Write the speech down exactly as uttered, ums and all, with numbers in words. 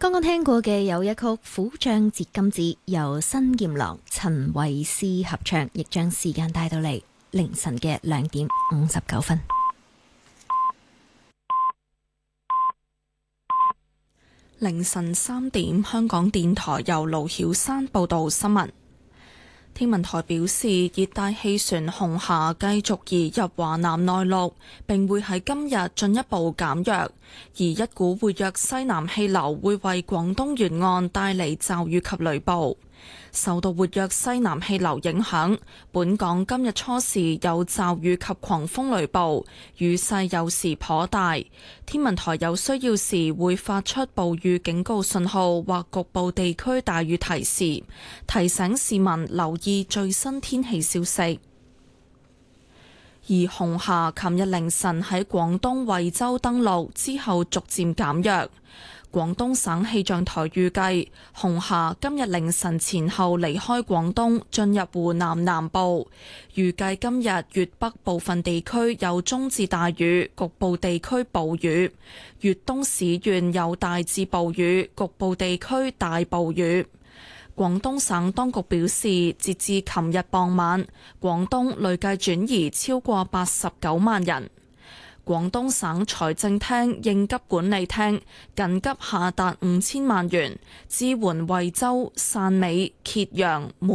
剛剛聽過嘅有一曲《虎將折金子》，由新劍郎陳慧思合唱，亦將時間帶到嚟凌晨嘅兩點五十九分。 凌晨三點，香港電台由盧曉山報道新聞。天文台表示，熱帶氣旋紅霞繼續移入華南內陸，並會喺今日進一步減弱，而一股活躍西南氣流會為廣東沿岸帶嚟驟雨及雷暴。受到活躍西南氣流影響，本港今日初時有驟雨及狂風雷暴，雨勢有時頗大。天文台有需要時會發出暴雨警告信號或局部地區大雨提示，提醒市民留意最新天氣消息。而紅霞琴日凌晨喺廣東惠州登陸之後逐漸減弱。廣東省氣象台預計，紅霞今日凌晨前後離開廣東，進入湖南南部。預計今日粵北部分地區有中至大雨，局部地區暴雨；粵東市縣有大至暴雨，局部地區大暴雨。廣東省當局表示，截至琴日傍晚，廣東累計轉移超過八十九萬人。廣東省財政廳應急管理廳緊急下達五千萬元支援惠州、汕尾、揭陽、